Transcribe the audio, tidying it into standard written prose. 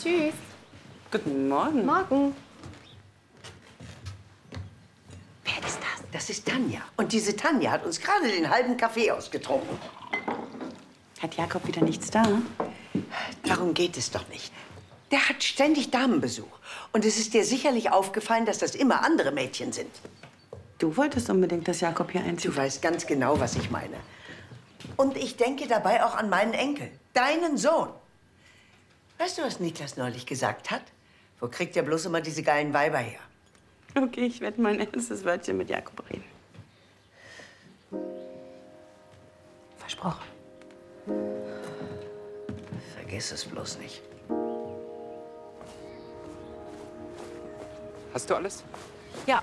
Tschüss. Guten Morgen. Morgen. Wer ist das? Das ist Tanja. Und diese Tanja hat uns gerade den halben Kaffee ausgetrunken. Hat Jakob wieder nichts da? Darum geht es doch nicht. Der hat ständig Damenbesuch. Und es ist dir sicherlich aufgefallen, dass das immer andere Mädchen sind. Du wolltest unbedingt, dass Jakob hier einzieht. Du weißt ganz genau, was ich meine. Und ich denke dabei auch an meinen Enkel, deinen Sohn. Weißt du, was Niklas neulich gesagt hat? Wo kriegt er bloß immer diese geilen Weiber her? Okay, ich werde mein erstes Wörtchen mit Jakob reden. Versprochen. Vergiss es bloß nicht. Hast du alles? Ja,